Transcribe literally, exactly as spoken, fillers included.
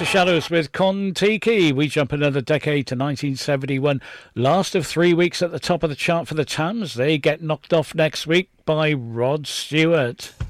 The Shadows with Kon-Tiki. We jump another decade to nineteen seventy-one. Last of three weeks at the top of the chart for the Tams. They get knocked off next week by Rod Stewart.